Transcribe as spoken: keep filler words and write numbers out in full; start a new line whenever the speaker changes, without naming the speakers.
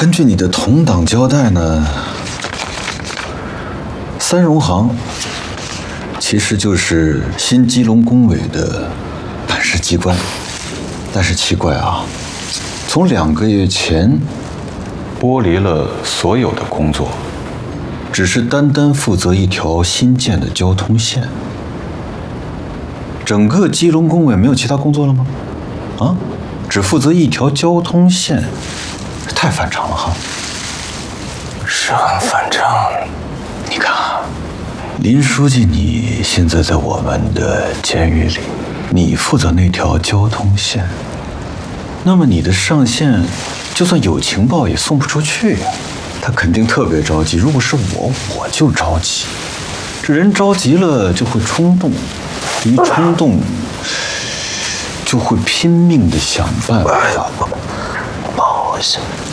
根据你的同党交代呢，三荣行其实就是新基隆工委的办事机关，但是奇怪啊，从两个月前剥离了所有的工作，只是单单负责一条新建的交通线。整个基隆工委没有其他工作了吗？啊，只负责一条交通线，太反常了哈。
是很反常。
你看啊，林书记，你现在在我们的监狱里，你负责那条交通线，那么你的上线就算有情报也送不出去，他肯定特别着急。如果是我，我就着急。这人着急了就会冲动，一冲动就会拼命的想办法。
不好意思。